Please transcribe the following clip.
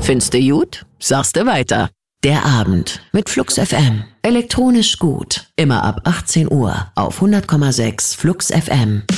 Findste gut? Sagste weiter. Der Abend mit Flux FM. Elektronisch gut. Immer ab 18 Uhr auf 100,6 Flux FM.